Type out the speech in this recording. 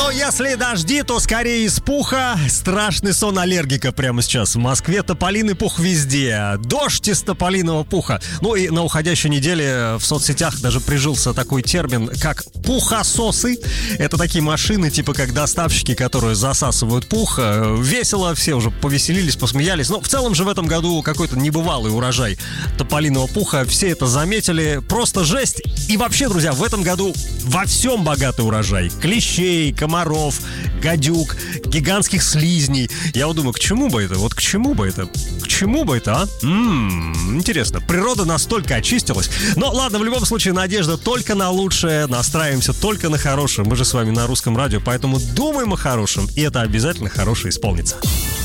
Но если дожди, то скорее из пуха. Страшный сон аллергика прямо сейчас. В Москве тополиный пух везде. Дождь из тополиного пуха. Ну и на уходящей неделе в соцсетях даже прижился такой термин, как пухососы. Это такие машины, типа как доставщики, которые засасывают пух. Весело, все уже повеселились, посмеялись. Но в целом же в этом году какой-то небывалый урожай тополиного пуха. Все это заметили. Просто жесть. И вообще, друзья, в этом году во всем богатый урожай. Клещей, комаров, гадюк, гигантских слизней. Я вот думаю, к чему бы это? Вот к чему бы это? К чему бы это, а? Интересно. Природа настолько очистилась. Но ладно, в любом случае, надежда только на лучшее. Настраиваемся только на хорошее. Мы же с вами на Русском радио, поэтому думаем о хорошем. И это обязательно хорошее исполнится.